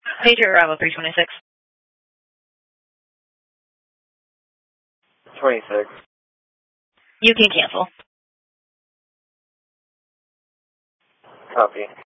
Patriot Bravo 326. 26. You can cancel. Copy.